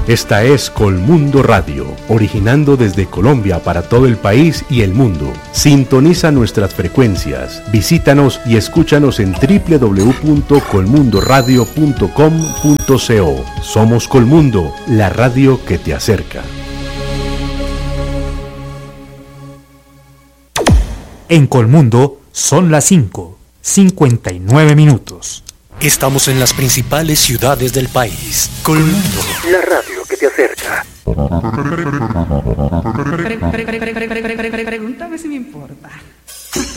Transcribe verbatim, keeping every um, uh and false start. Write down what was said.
Esta es Colmundo Radio, originando desde Colombia para todo el país y el mundo. Sintoniza nuestras frecuencias, visítanos y escúchanos en doble u doble u doble u punto colmundo radio punto com punto co. Somos Colmundo, la radio que te acerca. En Colmundo son las cinco, cincuenta y nueve minutos. Estamos en las principales ciudades del país. Colmundo, la radio que te acerca. Pregúntame si me importa.